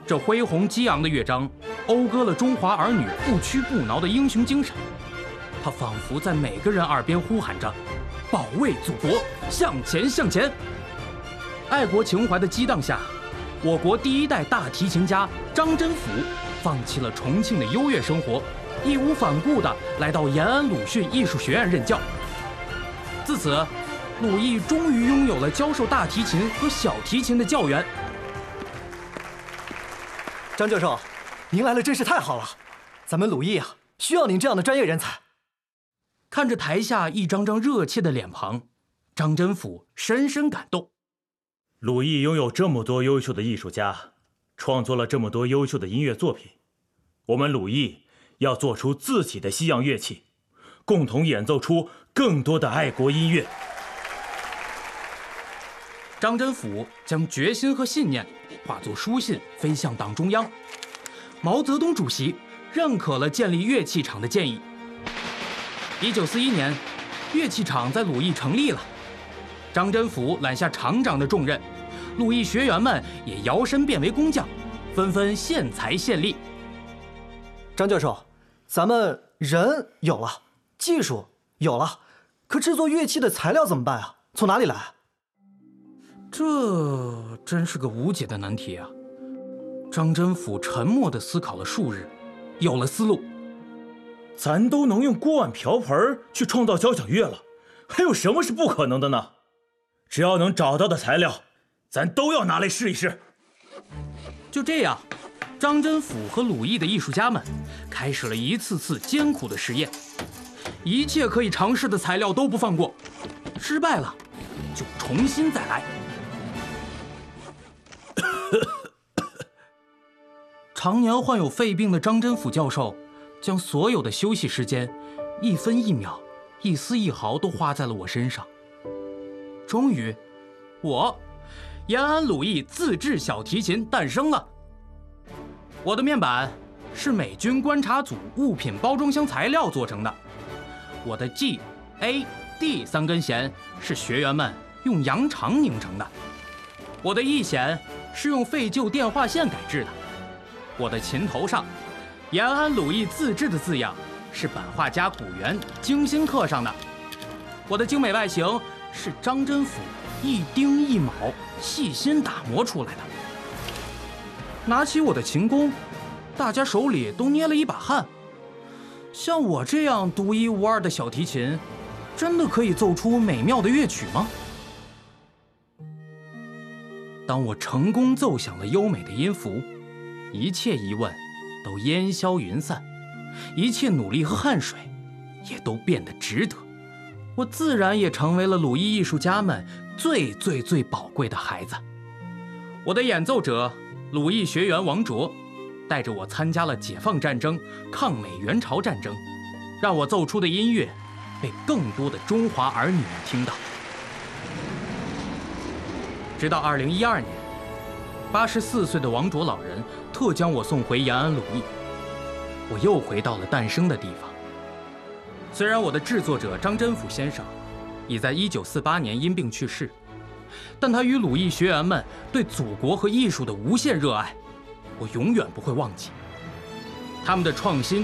这恢宏激昂的乐章，讴歌了中华儿女不屈不挠的英雄精神。它仿佛在每个人耳边呼喊着：“保卫祖国，向前向前！”爱国情怀的激荡下，我国第一代大提琴家张真甫放弃了重庆的优越生活，义无反顾地来到延安鲁迅艺术学院任教。自此，鲁艺终于拥有了教授大提琴和小提琴的教员。 张教授，您来了真是太好了，咱们鲁艺啊，需要您这样的专业人才。 看着台下一张张热切的脸庞，张真甫深深感动。 鲁艺拥有这么多优秀的艺术家，创作了这么多优秀的音乐作品，我们鲁艺要做出自己的西洋乐器，共同演奏出更多的爱国音乐。 张真甫将决心和信念化作书信飞向党中央，毛泽东主席认可了建立乐器厂的建议。1941年，乐器厂在鲁艺成立了，张真甫揽下厂长的重任，鲁艺学员们也摇身变为工匠，纷纷献才献力。 张教授，咱们人有了，技术有了，可制作乐器的材料怎么办啊？从哪里来？ 这真是个无解的难题啊！张真甫沉默地思考了数日，有了思路。 咱都能用锅碗瓢盆去创造交响乐了，还有什么是不可能的呢？只要能找到的材料，咱都要拿来试一试。 就这样，张真甫和鲁艺的艺术家们开始了一次次艰苦的实验，一切可以尝试的材料都不放过，失败了就重新再来。常年患有肺病的张真甫教授，将所有的休息时间，一分一秒、一丝一毫都花在了我身上。终于，我延安鲁艺自制小提琴诞生了。我的面板是美军观察组物品包装箱材料做成的，我的 G、A、D 3根弦是学员们用羊肠拧成的，我的E弦是用废旧电话线改制的，我的琴头上延安鲁艺自制的字样是版画家古元精心刻上的，我的精美外形是张真甫一丁一卯细心打磨出来的。拿起我的琴弓，大家手里都捏了一把汗。像我这样独一无二的小提琴，真的可以奏出美妙的乐曲吗？当我成功奏响了优美的音符，一切疑问都烟消云散，一切努力和汗水也都变得值得。我自然也成为了鲁艺艺术家们最宝贵的孩子。我的演奏者鲁艺学员王卓带着我参加了解放战争、抗美援朝战争，让我奏出的音乐被更多的中华儿女们听到。直到2012年，84岁的王卓老人特将我送回延安鲁艺，我又回到了诞生的地方。虽然我的制作者张真甫先生已在1948年因病去世，但他与鲁艺学员们对祖国和艺术的无限热爱，我永远不会忘记。他们的创新